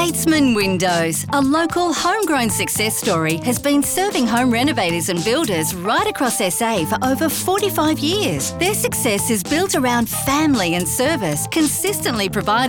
Statesman Windows, a local homegrown success story, has been serving home renovators and builders right across SA for over 45 years. Their success is built around family and service, consistently providing